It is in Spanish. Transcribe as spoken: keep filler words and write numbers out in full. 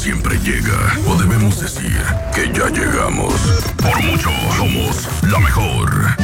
siempre llega. O debemos decir que ya llegamos. Por mucho, somos la mejor.